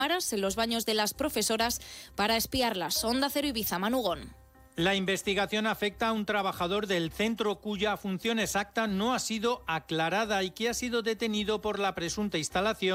en los baños de las profesoras para espiarlas. Onda Cero Ibiza, Manugón. La investigación afecta a un trabajador del centro cuya función exacta no ha sido aclarada y que ha sido detenido por la presunta instalación